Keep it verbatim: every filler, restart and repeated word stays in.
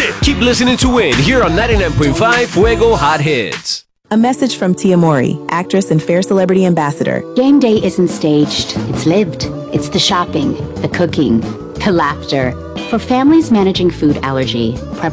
it. Keep listening to Win here on ninety-nine point five Fuego Hot Hits. A message from Tia Mori, actress and Fair Celebrity Ambassador. Game day isn't staged, it's lived. It's the shopping, the cooking, the laughter. For families managing food allergy,